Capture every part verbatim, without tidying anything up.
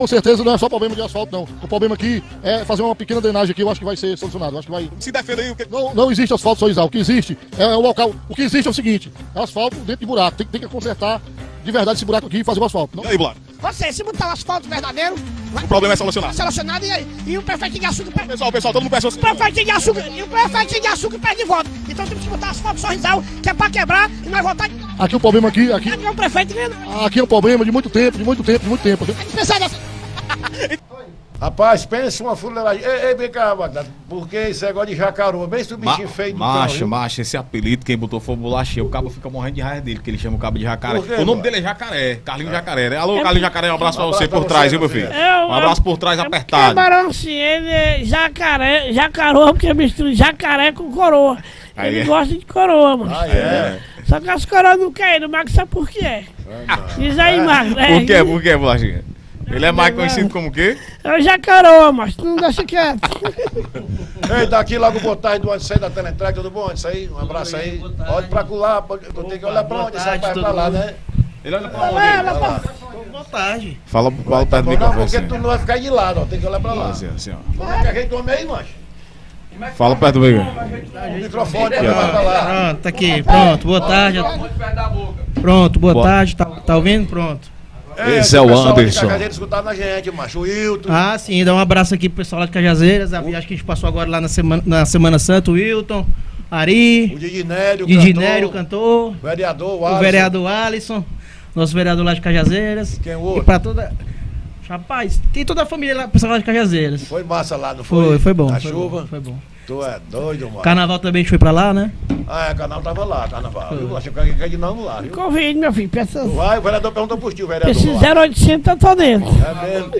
Com certeza não é só problema de asfalto, não. O problema aqui é fazer uma pequena drenagem aqui, eu acho que vai ser solucionado. Eu acho que vai... Se defende aí o que... Não, não existe asfalto só Isal. O que existe é o local. O que existe é o seguinte: é asfalto dentro de buraco. Tem, tem que consertar de verdade esse buraco aqui e fazer o asfalto. Não? E aí, Blá? Você, se botar o asfalto verdadeiro, O problema é solucionado. solucionado e, e o prefeito de açúcar perde. Pessoal, pessoal, todo mundo peça O prefeito de açúcar, e o prefeito de açúcar perde de volta. Então temos que botar asfalto sorrisal, que é pra quebrar e nós voltar. Aqui o problema aqui, aqui, Aqui é o prefeito que aqui é um problema de muito tempo, de muito tempo, de muito tempo. pensar nessa. Rapaz, pensa uma fuleiragem. Ei, ei, vem cá, Bagdad, porque esse negócio de jacaroa, bem esse bichinho Ma feio do macho, cão, macho, esse apelido, quem botou foi o bolachinha. O cabo fica morrendo de raiva dele, que ele chama o cabo de jacaré. Por quê, O nome mano? dele é Jacaré, Carlinhos Jacaré, né? Alô, Carlinhos Jacaré, um abraço pra Um você abraço por pra trás, você, viu, meu meu filho? filho. Um abraço por trás apertado. Camarão se ele é jacaré, jacarô, porque mistura jacaré com coroa. Aí Ele é. gosta de coroa, mano. Ah, é? Só que as coroas não caíram, o Marcos sabe por quê. Diz aí, Marcos. É, Por quê? Por quê, bolachinha? Ele é mais conhecido como o quê? É o jacaroa, mas tu não deixa quieto. Ei, daqui logo boa tarde do antes aí da Teletrack, tudo bom? Isso aí, um abraço aí. Pode pra lá, pode, eu tenho que olhar pra onde, esse rapaz pra lá, né? Ele olha pra Vai lá, pá. Boa tarde. Fala, fala perto do Não, microfone. porque Assim, tu não vai ficar de lado, ó, tem que olhar pra lá. assim, assim, ó. Como é que a gente come aí, macho? Fala perto do microfone. O microfone, pode levar pra lá. Pronto, tá aqui. Pronto, boa tarde. Pronto, boa Boa. tarde. Tá, tá ouvindo? Pronto. Esse é o Anderson. Escutando a gente, macho. O Wilton. Ah, sim, dá um abraço aqui pro pessoal lá de Cajazeiras. A viagem que a gente passou agora lá na Semana, na semana Santa, o Wilton, Ari, O Didi Nério, o Didi cantor, Nério, o cantor, o vereador, o, o Alisson. vereador Alisson, nosso vereador lá de Cajazeiras. Quem é o E outro? pra toda. Rapaz, tem toda a família lá, pessoal lá de Cajazeiras. Foi massa lá, não foi? Foi, foi bom. Na foi chuva. Bom, foi bom. Tu é doido, mano. Carnaval também a gente foi pra lá, né? Ah, é, o canal tava lá, carnaval. Viu? Achei que ia de novo lá, viu? Convide, meu filho. Peça, Vai, o vereador perguntou pro tio, o vereador. esse lá. zero oitocentos eu tô dentro. É mesmo.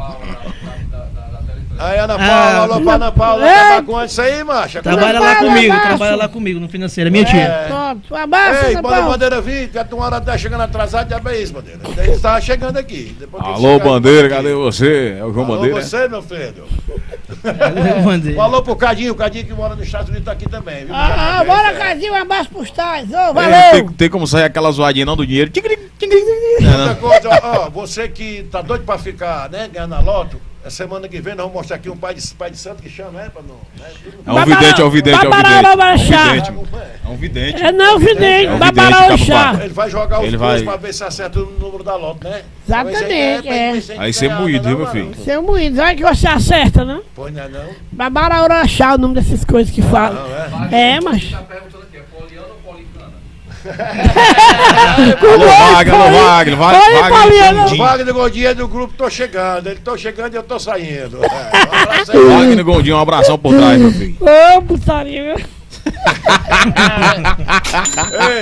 Aí, Ana Paula, Ah, alô pra Ana Paula, É. acabar com isso aí, macha. Trabalha lá Trabalha, comigo, abraço. trabalha lá comigo no financeiro. É minha tia. É. Pronto, um abraço, Ei, Ana quando a Paula. bandeira vir, que a tua hora tá chegando atrasada, já é isso, bandeira. Ele estava chegando aqui. Depois que ele Alô, chegar, Bandeira, ele tá cadê aqui. você? É o João Alô, Bandeira? você, meu filho. Mandei. Falou pro Cadinho, o Cadinho que mora nos Estados Unidos tá aqui também, viu? Ah, ah, bora, É. Cadinho, um abraço pros tais. Ô, É, valeu. tem, tem como sair aquela zoadinha não do dinheiro? Tigrim, tigrim, tigrim. Outra coisa, ó, ó, você que tá doido pra ficar, né, ganhando a loto, a semana que vem nós vamos mostrar aqui um pai de, pai de santo que chama, é, pra não... Né, tudo- É um vidente, é um vidente, é um vidente. É um Babará, vidente. É um vidente. É não, vidente, É um vidente, babará o chá. caboclo. Ele vai jogar os Ele dois vai- pra ver se acerta o número da loto, né? Exatamente, Pra ver se é. pra ver se a gente Aí você ganha, moído, não, viu, meu não, filho? não. Seu moído, vai que você acerta, né? Pois não é não? Babará Urachá, o nome dessas coisas que falam. Não, é? É, mas. Alô, Wagner, alô, Wagner. Vai- Oi, Paulinho. Wagner O Gondim. Wagner Godinho é do grupo Tô Chegando. Ele tô chegando e eu tô saindo. É, um abraço aí. Wagner Gondim, um abração por trás, meu filho. Ô, putaria, viu? Ei,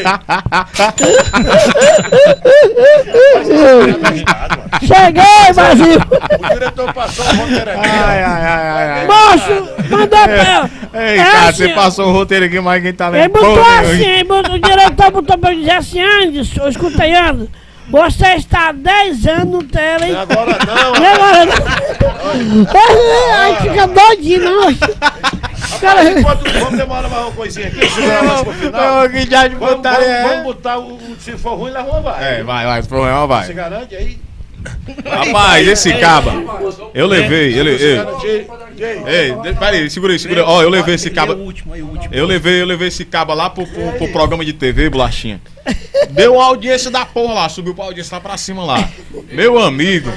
Cheguei, Brasil! o diretor passou o roteiro aqui. Ai, ai, ai, ai, ai. Moço, mandou pra. Ei, É cara, assim, você passou o roteiro aqui, mas quem tá Ele lendo botou porra assim, nenhuma. ele botou- o diretor botou pra eu dizer assim, Anderson, escuta aí, Anderson. Você está há dez anos no tela, hein? Não é agora não, E agora não? Aí fica doidinho, não. Os caras- Enquanto, vamos demorar mais uma coisinha aqui, segurar mais pro final. Ô, que já de Vamos, botar vamos, é. vamos botar o, o- se for ruim, leva uma vai. É, vai, vai, se for real, vai. Se garante aí? Rapaz, esse caba, eu levei, ele, Se ei, garante aí. Ei, ei, de- peraí, segura aí, segura aí. Ó, eu levei esse Aí caba, o último, aí o último. eu levei, eu levei esse caba lá pro, pro, pro programa de T V, bolachinha. Deu uma audiência da porra lá, subiu pra audiência lá pra cima lá. Meu amigo.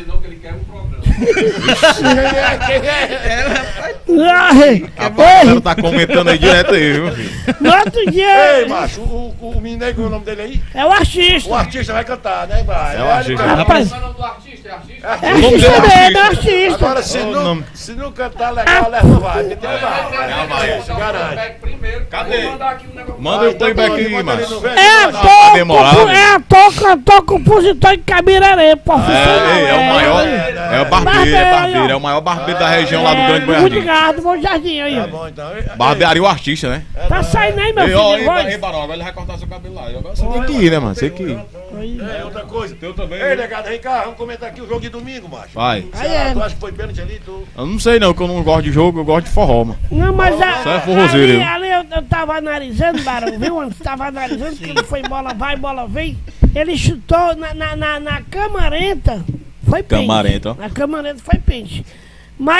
Ai, A galera tá comentando aí direto aí, viu, filho? no outro dia, ei, macho, o, o, o menino aí, qual é o nome dele aí? é o artista. O artista vai cantar, né? Vai. É o artista. Rapaz, É é O nome dele é artista dele, é artista. artista. Agora, se, Ô, não, nome. se não cantar legal, leva uma vai. Porque tem uma vai. É a vai. Se garante. Cadê? Manda Vai, o playback aí, enquanto ele macho. não vem, É ele vai. ator, demorado, compo- né? é ator, cantor, compositor de Cabiraré, profissional. É, é o maior, é o barbeiro, é Barbeiro, barbeiro, é o maior barbeiro da região lá do Grande Muito Goiás. obrigado, bom jardim aí. Tá ó. bom, então. Barbearia o artista, né? Tá saindo aí, meu Ei, ó, filho. ei, voz. ei, Barão, agora ele vai cortar seu cabelo lá. Agora você tem que ir, né, mano? Você tem que ir. É outra coisa. Teu também, Ei, né? negado, vem cá, vamos comentar aqui o jogo de domingo, macho. Vai. Aí Será? é. Tu acha que foi pênalti ali? Tu... Eu não sei não, que eu não gosto de jogo, eu gosto de forró, mano. Não, mas a, Isso é forrozeiro, ali, viu? ali eu, eu tava analisando, Barão, viu? Antes tava analisando que ele foi bola vai, bola vem. Ele chutou na, na, na, na camarenta. foi pente. Camarento, ó. A camarento foi pente.